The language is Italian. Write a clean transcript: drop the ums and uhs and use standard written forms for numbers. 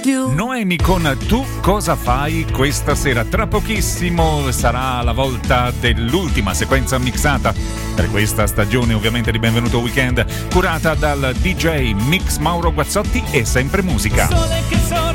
Noemi con Tu cosa fai questa sera? Tra pochissimo sarà la volta dell'ultima sequenza mixata per questa stagione, ovviamente, di Benvenuto Weekend, curata dal DJ Mix Mauro Guazzotti e Sempre Musica.